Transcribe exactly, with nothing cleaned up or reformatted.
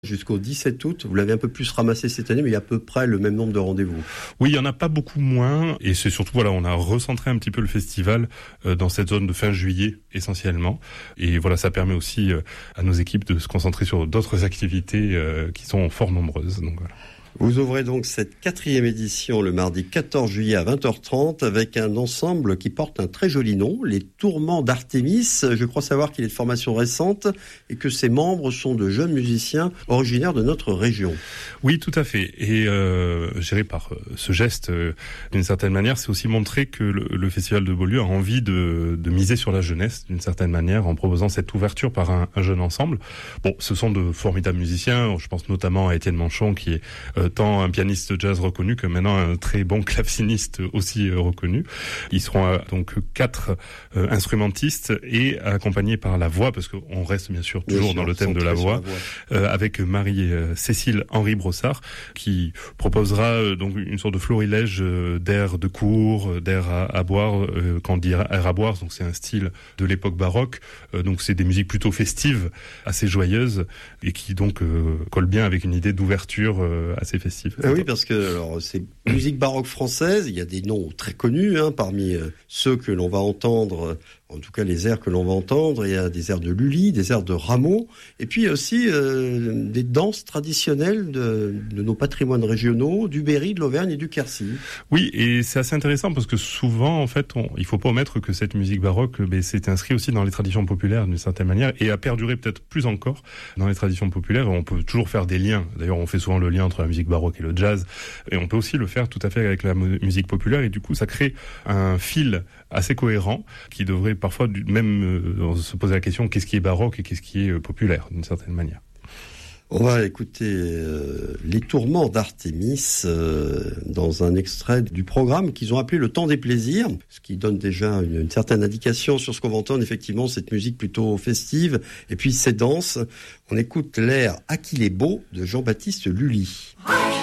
Jusqu'au dix-sept août, vous l'avez un peu plus ramassé cette année, mais il y a à peu près le même nombre de rendez-vous. Oui, il y en a pas beaucoup moins, et c'est surtout, voilà, on a recentré un petit peu le festival euh, dans cette zone de fin juillet, essentiellement. Et voilà, ça permet aussi euh, à nos équipes de se concentrer sur d'autres activités euh, qui sont fort nombreuses. Donc voilà. Vous ouvrez donc cette quatrième édition le mardi quatorze juillet à vingt heures trente avec un ensemble qui porte un très joli nom, les Tourments d'Artémis. Je crois savoir qu'il est de formation récente et que ses membres sont de jeunes musiciens originaires de notre région. Oui, tout à fait. Et euh, géré par ce geste, euh, d'une certaine manière, c'est aussi montrer que le, le Festival de Beaulieu a envie de, de miser sur la jeunesse, d'une certaine manière, en proposant cette ouverture par un, un jeune ensemble. Bon, ce sont de formidables musiciens. Je pense notamment à Étienne Manchon, qui est euh, tant un pianiste jazz reconnu que maintenant un très bon claveciniste aussi euh, reconnu. Ils seront euh, donc quatre euh, instrumentistes et accompagnés par la voix, parce qu'on reste bien sûr toujours bien sûr, dans le thème de la voix, la voix. Euh, avec Marie-Cécile Henri Brossard, qui proposera euh, donc une sorte de florilège euh, d'air de cour, d'air à, à boire, euh, quand on dit air à boire, donc c'est un style de l'époque baroque, euh, donc c'est des musiques plutôt festives, assez joyeuses, et qui donc euh, collent bien avec une idée d'ouverture euh, assez festive. Ah oui, parce que alors, c'est musique baroque française, il y a des noms très connus, hein, parmi euh, ceux que l'on va entendre, en tout cas les airs que l'on va entendre, il y a des airs de Lully, des airs de Rameau, et puis aussi euh, des danses traditionnelles de, de nos patrimoines régionaux, du Berry, de l'Auvergne et du Quercy. Oui, et c'est assez intéressant parce que souvent, en fait, on, il faut pas omettre que cette musique baroque ben, s'est inscrite aussi dans les traditions populaires d'une certaine manière et a perduré peut-être plus encore dans les traditions populaires. On peut toujours faire des liens. D'ailleurs, on fait souvent le lien entre la musique baroque et le jazz, et on peut aussi le faire tout à fait avec la musique populaire, et du coup, ça crée un fil assez cohérent qui devrait parfois même euh, se poser la question qu'est-ce qui est baroque et qu'est-ce qui est euh, populaire d'une certaine manière. On va écouter euh, les Tourments d'Artémis euh, dans un extrait du programme qu'ils ont appelé le Temps des plaisirs, ce qui donne déjà une, une certaine indication sur ce qu'on va entendre, effectivement, cette musique plutôt festive et puis ces danses. On écoute l'air « À qu'il est beau » de Jean-Baptiste Lully.